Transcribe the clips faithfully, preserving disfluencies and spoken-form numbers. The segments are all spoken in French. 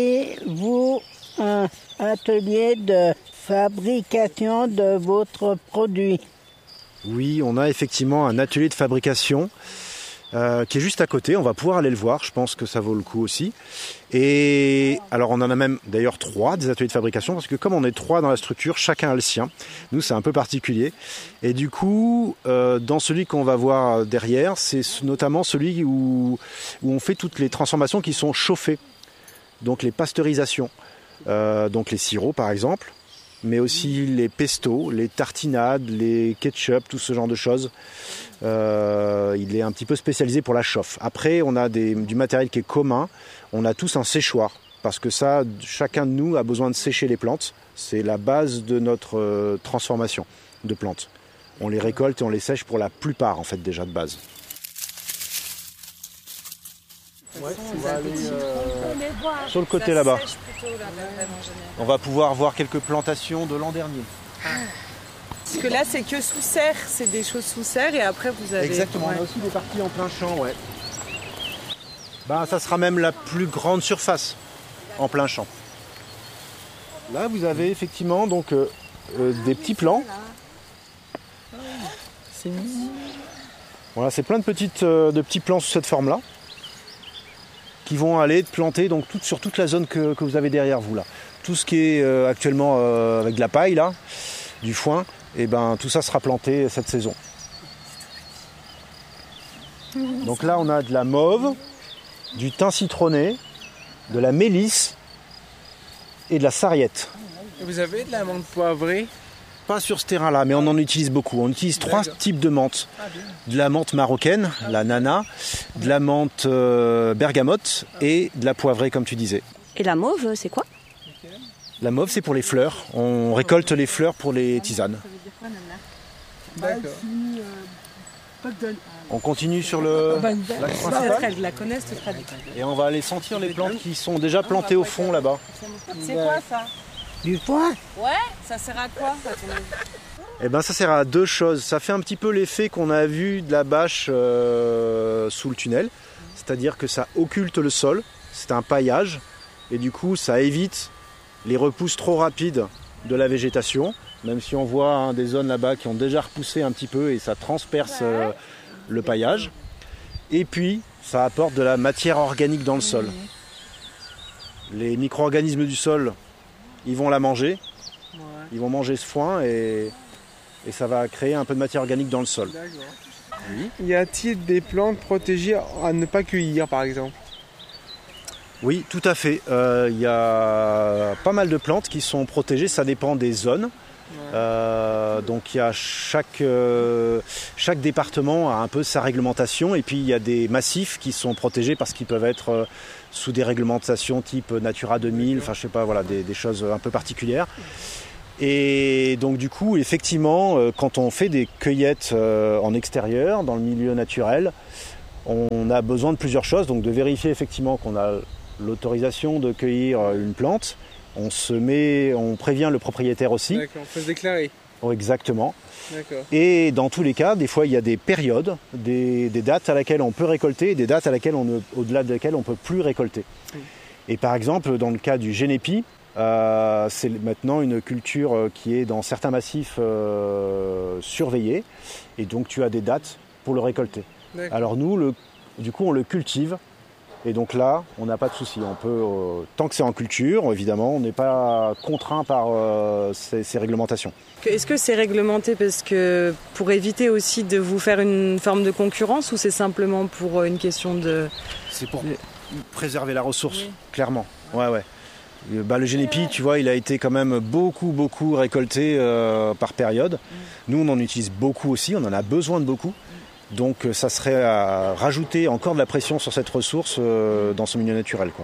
Et vous, un atelier de fabrication de votre produit? Oui, on a effectivement un atelier de fabrication euh, qui est juste à côté. On va pouvoir aller le voir, je pense que ça vaut le coup aussi. Et alors on en a même d'ailleurs trois des ateliers de fabrication, parce que comme on est trois dans la structure, chacun a le sien. Nous, c'est un peu particulier. Et du coup, euh, dans celui qu'on va voir derrière, c'est notamment celui où, où on fait toutes les transformations qui sont chauffées. Donc les pasteurisations, euh, donc les sirops par exemple, mais aussi les pestos, les tartinades, les ketchup, tout ce genre de choses. Euh, il est un petit peu spécialisé pour la chauffe. Après, on a des, du matériel qui est commun. On a tous un séchoir, parce que ça, chacun de nous a besoin de sécher les plantes. C'est la base de notre euh, transformation de plantes. On les récolte et on les sèche pour la plupart, en fait, déjà de base. Ouais, on va aller euh, sur le côté là-bas. On va pouvoir voir quelques plantations de l'an dernier. Parce que là, c'est que sous serre, c'est des choses sous serre et après vous avez... Exactement, ouais. On a aussi des parties en plein champ, ouais. Ben, ça sera même la plus grande surface en plein champ. Là, vous avez effectivement donc, euh, euh, des petits plants. C'est mignon. Voilà, c'est plein de, petites, euh, de petits plants sous cette forme-là, qui vont aller planter donc, tout, sur toute la zone que, que vous avez derrière vous là. Tout ce qui est euh, actuellement euh, avec de la paille là, du foin, et ben tout ça sera planté cette saison. Donc là on a de la mauve, du thym citronné, de la mélisse et de la sarriette. Vous avez de la menthe poivrée? Pas sur ce terrain-là, mais on en utilise beaucoup. On utilise trois types de menthe. De la menthe marocaine, la nana, de la menthe euh, bergamote et de la poivrée, comme tu disais. Et la mauve, c'est quoi? La mauve, c'est pour les fleurs. On récolte les fleurs pour les tisanes. D'accord. On continue sur le l'axe principal. La connaissent, cette tradition. Et on va aller sentir les plantes qui sont déjà plantées au fond là-bas. C'est quoi ça? Du foin? Ouais, ça sert à quoi? Eh ben, ça sert à deux choses. Ça fait un petit peu l'effet qu'on a vu de la bâche euh, sous le tunnel. C'est-à-dire que ça occulte le sol. C'est un paillage. Et du coup, ça évite les repousses trop rapides de la végétation. Même si on voit hein, des zones là-bas qui ont déjà repoussé un petit peu et ça transperce euh, le paillage. Et puis, ça apporte de la matière organique dans le sol. Les micro-organismes du sol, ils vont la manger. Ils vont manger ce foin et, et ça va créer un peu de matière organique dans le sol. Oui. Y a-t-il des plantes protégées à ne pas cueillir, par exemple? Oui, tout à fait. Il euh, y a pas mal de plantes qui sont protégées, ça dépend des zones. Euh, donc il y a chaque, euh, chaque département a un peu sa réglementation et puis il y a des massifs qui sont protégés parce qu'ils peuvent être euh, sous des réglementations type Natura deux mille, enfin je sais pas, voilà, des, des choses un peu particulières. Et donc du coup, effectivement, euh, quand on fait des cueillettes euh, en extérieur, dans le milieu naturel, on a besoin de plusieurs choses, donc de vérifier effectivement qu'on a l'autorisation de cueillir une plante. On se met, on prévient le propriétaire aussi. D'accord, on peut se déclarer. Oh, exactement. D'accord. Et dans tous les cas, des fois, il y a des périodes, des, des dates à laquelle on peut récolter et des dates à laquelle on ne, au-delà de laquelle on ne peut plus récolter. Mmh. Et par exemple, dans le cas du génépi, euh, c'est maintenant une culture qui est dans certains massifs euh, surveillés. Et donc, tu as des dates pour le récolter. D'accord. Alors nous, le, du coup, on le cultive. Et donc là, on n'a pas de souci. On peut, euh, tant que c'est en culture, évidemment, on n'est pas contraint par euh, ces, ces réglementations. Est-ce que c'est réglementé parce que pour éviter aussi de vous faire une forme de concurrence ou c'est simplement pour une question de... C'est pour de... préserver la ressource, oui. Clairement. Ouais, ouais. Bah, le génépi, tu vois, il a été quand même beaucoup, beaucoup récolté euh, par période. Nous, on en utilise beaucoup aussi, on en a besoin de beaucoup. Donc ça serait à rajouter encore de la pression sur cette ressource euh, dans son milieu naturel, quoi.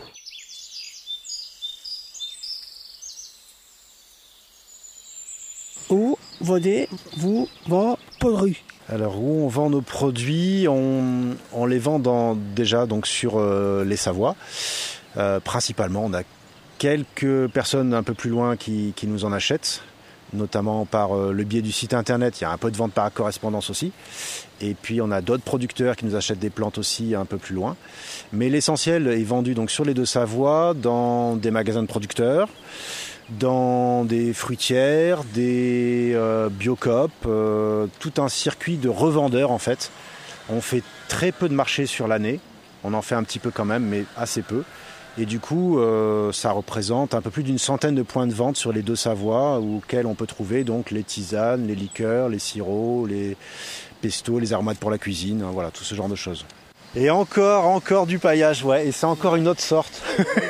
Où vendez-vous vos produits? Alors où on vend nos produits, on, on les vend dans, déjà donc, sur euh, les Savoies. Euh, principalement, on a quelques personnes un peu plus loin qui, qui nous en achètent. notamment par euh, le biais du site internet. Il y a un peu de vente par correspondance aussi. Et puis on a d'autres producteurs qui nous achètent des plantes aussi un peu plus loin. Mais l'essentiel est vendu donc sur les Deux-Savoies, dans des magasins de producteurs, dans des fruitières, des euh, biocoop, euh, tout un circuit de revendeurs en fait. On fait très peu de marchés sur l'année, on en fait un petit peu quand même, mais assez peu. Et du coup, euh, ça représente un peu plus d'une centaine de points de vente sur les Deux-Savoies, auxquels on peut trouver donc les tisanes, les liqueurs, les sirops, les pestos, les aromates pour la cuisine, hein, voilà, tout ce genre de choses. Et encore, encore du paillage, ouais, et c'est encore une autre sorte.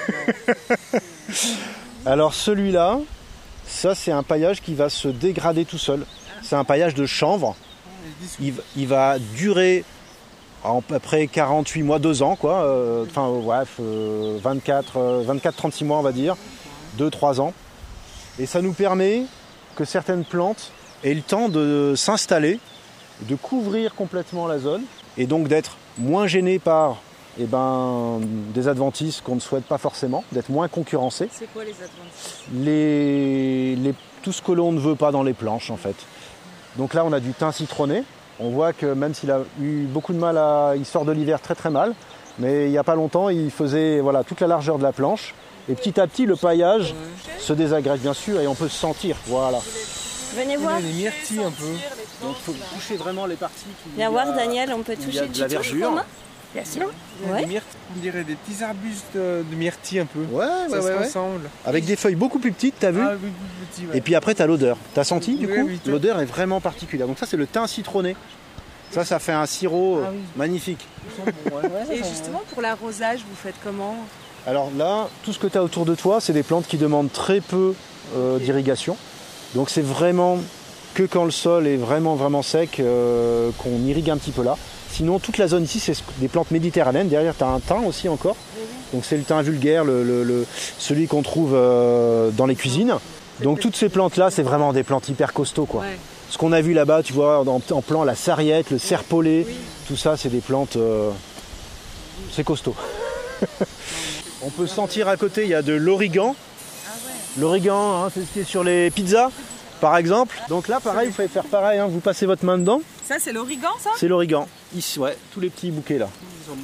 Alors celui-là, ça c'est un paillage qui va se dégrader tout seul. C'est un paillage de chanvre. Il, il va durer à peu près quarante-huit mois, deux ans, quoi. Euh, enfin, bref, euh, vingt-quatre, vingt-quatre, trente-six mois, on va dire. deux trois ans. Et ça nous permet que certaines plantes aient le temps de s'installer, de couvrir complètement la zone, et donc d'être moins gênées par eh ben, des adventices qu'on ne souhaite pas forcément, d'être moins concurrencés. C'est quoi les adventices ? les, les, Tout ce que l'on ne veut pas dans les planches, en fait. Donc là, on a du thym citronné. On voit que même s'il a eu beaucoup de mal à... Il sort de l'hiver très très mal, mais il n'y a pas longtemps, il faisait voilà, toute la largeur de la planche. Et petit à petit, le paillage se désagrège, bien sûr, et on peut se sentir. Voilà. Venez voir. Les myrtilles un peu. Donc il faut toucher vraiment les parties qui... Viens voir, Daniel, on peut il y toucher. a de la Tu touches, verdure. Romain ? Bien sûr. Ouais. Des myrtilles, on dirait des petits arbustes de myrtilles un peu. Ouais, Ça ouais, se ouais, ouais. ressemble. Avec des feuilles beaucoup plus petites, t'as vu? Ah, oui, plus petit, ouais. Et puis après, t'as l'odeur. T'as senti, du Oui, coup? oui, t'as- L'odeur est vraiment particulière. Donc ça, c'est le thym citronné. Ça, ça fait un sirop euh, Ah oui. magnifique. Et justement, pour l'arrosage, vous faites comment ? Alors là, tout ce que tu as autour de toi, c'est des plantes qui demandent très peu euh, d'irrigation. Donc c'est vraiment que quand le sol est vraiment vraiment sec euh, qu'on irrigue un petit peu là. Sinon, toute la zone ici, c'est des plantes méditerranéennes. Derrière, tu as un thym aussi encore. Donc c'est le thym vulgaire, le, le, le- celui qu'on trouve euh, dans les cuisines. Donc toutes ces plantes-là, c'est vraiment des plantes hyper costauds, quoi. Ouais. Ce qu'on a vu là-bas, tu vois, en, en plan, la sarriette, le serpolet, tout ça, c'est des plantes... euh, c'est costaud. On peut sentir à côté, il y a de l'origan. L'origan, hein, c'est ce qui est sur les pizzas, par exemple. Donc là, pareil, vous pouvez faire pareil, hein, vous passez votre main dedans. Ça, c'est l'origan, ça ? C'est l'origan. Ici, ouais, tous les petits bouquets là.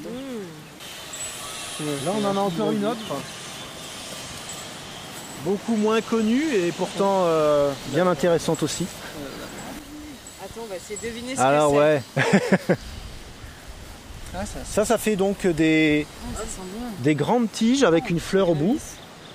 Là, on en a encore une autre. Beaucoup moins connue et pourtant euh, bien intéressante aussi. Attends, on va essayer de deviner ce Alors que c'est. ouais, Ah, ça, ça, ça fait donc des, Ça sent bien. des grandes tiges avec une fleur au bout.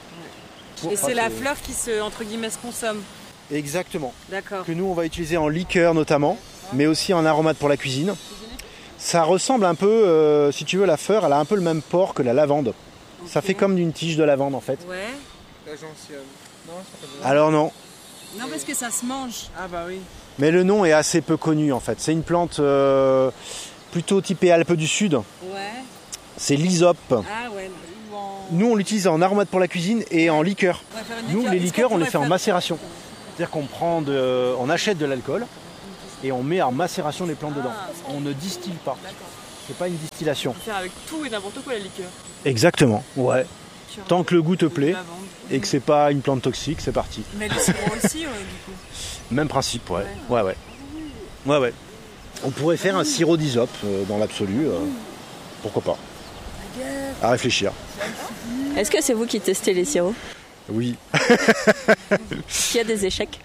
Et c'est la fleur qui se, entre guillemets, se consomme. Exactement. D'accord. Que nous, on va utiliser en liqueur notamment, mais aussi en aromate pour la cuisine. Ça ressemble un peu, euh, si tu veux, la fleur, elle a un peu le même port que la lavande. Ça fait comme une tige de lavande en fait. Ouais. la gentiane. Non, c'est pas bien. Alors non, Non, parce que ça se mange. Ah bah oui. mais le nom est assez peu connu en fait. C'est une plante euh, plutôt typée Alpes du Sud. Ouais. C'est l'hysope. Ah ouais. Ou en... Nous, on l'utilise en aromate pour la cuisine et en liqueur. On va faire une Nous, liqueur. les Est-ce liqueurs, qu'on on les pourrait fait en faire- macération. C'est-à-dire qu'on prend de, on achète de l'alcool et on met en macération les plantes dedans. On ne distille pas. C'est pas une distillation. On peut faire avec tout et n'importe quoi la liqueur. Exactement. Ouais. Tant que le goût te plaît Lavande. et que c'est pas une plante toxique, c'est parti. Mais le sirop aussi, ouais, du coup. Même principe, ouais. Ouais, ouais. Ouais, ouais. On pourrait faire un sirop d'hysope euh, dans l'absolu. euh, pourquoi pas. À réfléchir. Est-ce que c'est vous qui testez les sirops? Oui. Est-ce qu'il y a des échecs?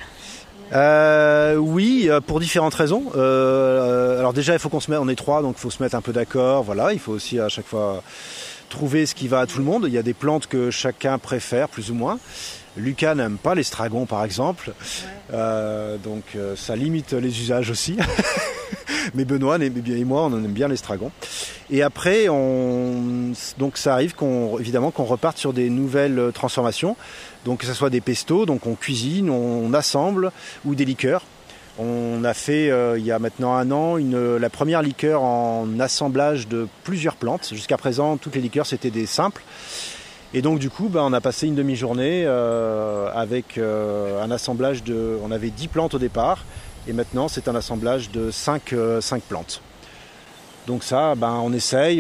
Euh, oui, euh, pour différentes raisons. Euh, euh, alors déjà, il faut qu'on se mette, on est trois, donc il faut se mettre un peu d'accord. Voilà, il faut aussi à chaque fois trouver ce qui va à tout le monde. Il y a des plantes que chacun préfère, plus ou moins. Lucas n'aime pas l'estragon, par exemple. Euh, donc euh, ça limite les usages aussi. Mais Benoît et moi, on en aime bien l'estragon. Et après, on, donc ça arrive qu'on, évidemment, qu'on reparte sur des nouvelles transformations. Donc que ce soit des pestos, donc on cuisine, on assemble, ou des liqueurs. On a fait, euh, il y a maintenant un an, une, la première liqueur en assemblage de plusieurs plantes. Jusqu'à présent, toutes les liqueurs, c'était des simples. Et donc du coup, ben, on a passé une demi-journée euh, avec euh, un assemblage de... On avait dix plantes au départ, et maintenant c'est un assemblage de cinq, euh, cinq plantes. Donc ça, ben, on essaye,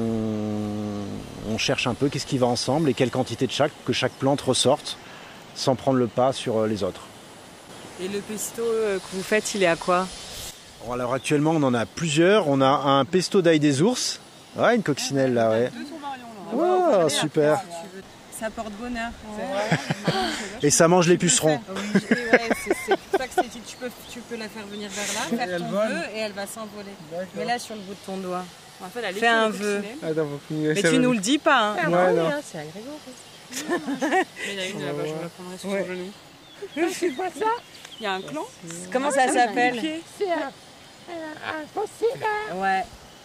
on, on cherche un peu qu'est-ce qui va ensemble et quelle quantité de chaque, que chaque plante ressorte, sans prendre le pas sur les autres. Et le pesto euh, que vous faites, il est à quoi? Bon, alors actuellement, on en a plusieurs. On a un pesto d'ail des ours. Ah, une coccinelle là, ouais. Oh, super. Ça porte bonheur. Et ça mange les pucerons. Oui, ouais, c'est c'est pour ça que c'est- tu peux, tu peux la faire venir vers là, faire ton vœu et elle va s'envoler. Mais là sur le bout de ton doigt. Fais un vœu. Attends, faut finir. Mais Ça tu va- nous le dis pas. Hein. Ouais, non. C'est agréable. Mais il y a une là-bas, je la prendrai sur Ouais. son genou. Je sais pas ça. Il y a un clan. Comment ça s'appelle? C'est un, un, un fossile. Ouais.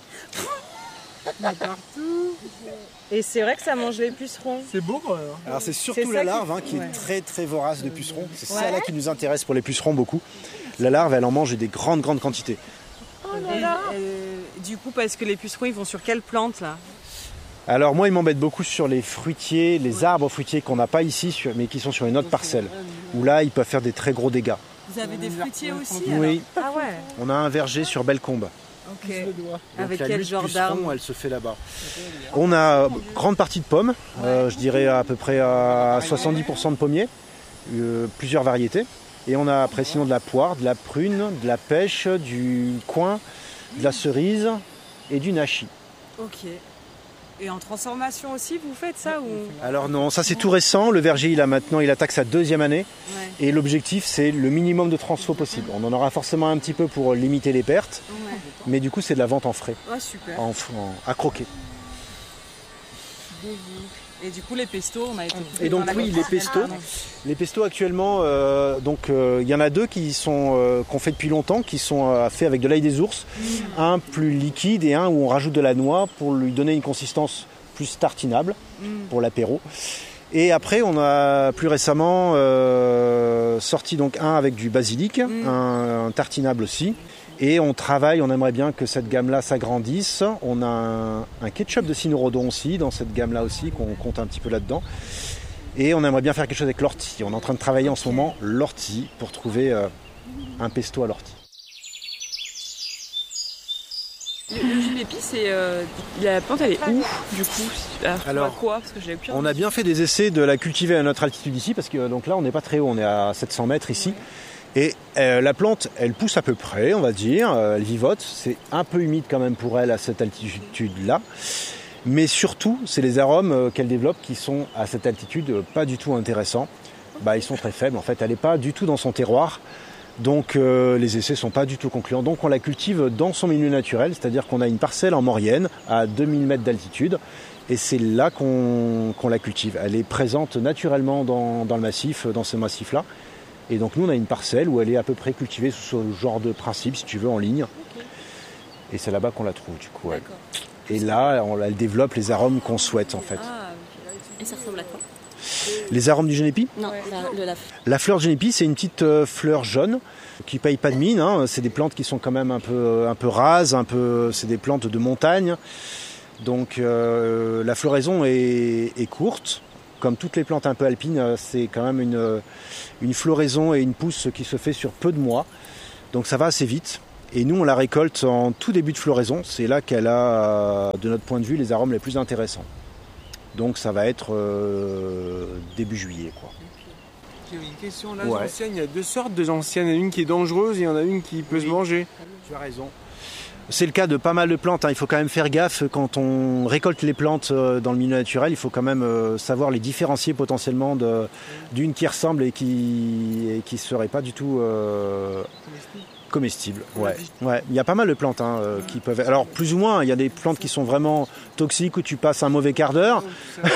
Et c'est vrai que ça mange les pucerons. C'est beau quand même. Alors c'est surtout C'est ça la qui- larve hein, qui ouais. est très très vorace de pucerons. C'est ça Ouais. là qui nous intéresse pour les pucerons beaucoup. La larve, elle en mange des grandes grandes quantités. Et, euh, du coup, parce que les pucerons, ils vont sur quelle plante là? Alors moi, il m'embête beaucoup sur les fruitiers, les arbres fruitiers qu'on n'a pas ici, sur- mais qui sont sur une autre parcelle. Où là, ils peuvent faire des très gros dégâts. Vous avez des fruitiers aussi? Oui, Ah ouais. on a un verger sur Bellecombe. Ok. Donc, Avec la quel lutte genre puceron, d'arbre? elle se fait là-bas. On a grande partie de pommes, euh, je dirais à peu près à soixante-dix pour cent de pommiers, euh, plusieurs variétés. Et on a après sinon de la poire, de la prune, de la pêche, du coin, de la cerise et du nachi. Ok. Et en transformation aussi, vous faites ça ou? Alors non, ça c'est tout récent. Le verger, il a maintenant, il attaque sa deuxième année. Ouais. Et l'objectif, c'est le minimum de transfo possible. On en aura forcément un petit peu pour limiter les pertes. Ouais. Mais du coup, c'est de la vente en frais, Ouais, super. en, en- à croquer. Et du coup, les pestos, on a été. Et donc oui, les pestos. Les pestos actuellement, euh, donc euh, il y en a deux qui sont euh, qu'on fait depuis longtemps, qui sont euh, faits avec de l'ail des ours. Un plus liquide et un où on rajoute de la noix pour lui donner une consistance plus tartinable pour l'apéro. Et après, on a plus récemment euh, sorti donc un avec du basilic, un, un tartinable aussi. Et on travaille, on aimerait bien que cette gamme-là s'agrandisse. On a un, un ketchup de cynorhodon aussi, dans cette gamme-là aussi, qu'on compte un petit peu là-dedans. Et on aimerait bien faire quelque chose avec l'ortie. On est en train de travailler en ce moment l'ortie pour trouver euh, un pesto à l'ortie. Le, le ginépi, c'est euh, la plante, elle est où du coup? Alors, Alors, quoi? Parce que je l'avais plus. On a bien fait des essais de la cultiver à notre altitude ici, parce que euh, donc là on n'est pas très haut, on est à sept cents mètres ici. Et euh, la plante, elle pousse à peu près, on va dire, euh, elle vivote. C'est un peu humide quand même pour elle à cette altitude-là. Mais surtout, c'est les arômes euh, qu'elle développe qui sont à cette altitude euh, pas du tout intéressants. Bah, ils sont très faibles, en fait, elle n'est pas du tout dans son terroir. Donc euh, les essais ne sont pas du tout concluants. Donc on la cultive dans son milieu naturel, c'est-à-dire qu'on a une parcelle en Maurienne à deux mille mètres d'altitude. Et c'est là qu'on qu'on la cultive. Elle est présente naturellement dans, dans le massif, dans ce massif-là. Et donc nous on a une parcelle où elle est à peu près cultivée sous ce genre de principe, si tu veux, en ligne. Et c'est là-bas qu'on la trouve du coup. Ouais. Et là, on, elle développe les arômes qu'on souhaite en fait. Ah, et ça ressemble à quoi? Les arômes du génépi? Non, la, le laf. La fleur de génépi, c'est une petite euh, fleur jaune qui paye pas de mine. Hein. C'est des plantes qui sont quand même un peu, un peu rases, un peu, c'est des plantes de montagne. Donc euh, la floraison est, est courte. Comme toutes les plantes un peu alpines, c'est quand même une, une floraison et une pousse qui se fait sur peu de mois. Donc ça va assez vite. Et nous, on la récolte en tout début de floraison. C'est là qu'elle a, de notre point de vue, les arômes les plus intéressants. Donc ça va être euh, début juillet, quoi. J'ai une question là, Ouais. ancienne. Il y a deux sortes de anciennes. Il y en a une qui est dangereuse et il y en a une qui peut Oui. se manger. Tu as raison. C'est le cas de pas mal de plantes. Hein. Il faut quand même faire gaffe quand on récolte les plantes euh, dans le milieu naturel. Il faut quand même euh, savoir les différencier potentiellement de- d'une qui ressemble et qui et qui serait pas du tout euh, comestible. Ouais. Ouais. Il y a pas mal de plantes hein, euh, qui peuvent. Alors plus ou moins, il y a des plantes qui sont vraiment toxiques où tu passes un mauvais quart d'heure.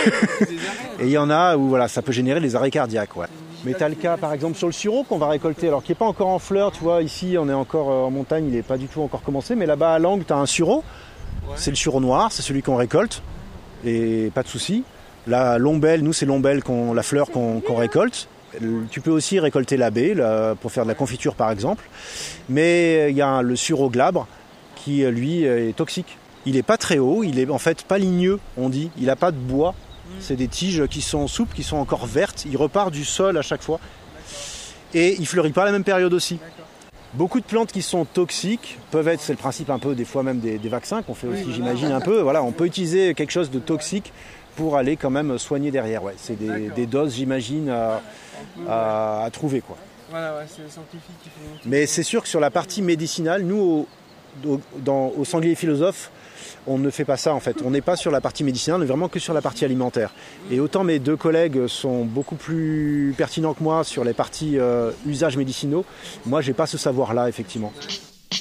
Et il y en a où voilà, ça peut générer des arrêts cardiaques. Ouais. Mais tu as le cas par exemple sur le sureau qu'on va récolter, alors qui n'est pas encore en fleurs, tu vois, ici on est encore euh, en montagne, il n'est pas du tout encore commencé, mais là-bas à Langres tu as un sureau, c'est le sureau noir, c'est celui qu'on récolte, et pas de souci. La lombelle, nous c'est lombelle, qu'on, la fleur qu'on, qu'on récolte. Tu peux aussi récolter la baie là, pour faire de la confiture par exemple, mais il y a le sureau glabre qui lui est toxique. Il n'est pas très haut, il est en fait pas ligneux, on dit, il n'a pas de bois. C'est des tiges qui sont souples, qui sont encore vertes. Il repart du sol à chaque fois. Et il fleurit pas à la même période aussi. Beaucoup de plantes qui sont toxiques peuvent être, c'est le principe un peu des fois même des, des vaccins qu'on fait aussi, j'imagine un peu. Voilà, on peut utiliser quelque chose de toxique pour aller quand même soigner derrière. Ouais, c'est des, des doses, j'imagine, à, à, à trouver quoi. Voilà, ouais, c'est les scientifiques qui font. Mais c'est sûr que sur la partie médicinale, nous, au, au, dans, au Sanglier Philosophe, on ne fait pas ça en fait. On n'est pas sur la partie médicinale, on est vraiment que sur la partie alimentaire. Et autant mes deux collègues sont beaucoup plus pertinents que moi sur les parties euh, usages médicinaux, moi j'ai pas ce savoir-là effectivement.